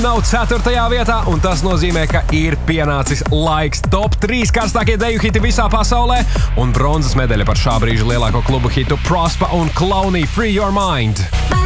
Nav 4. vietā, un tas nozīmē, ka ir pienācis laiks top 3 karstākie deju hiti visā pasaulē, un bronzas medaļa par šā brīža lielāko klubu hitu Prospa un Clowney Free Your Mind.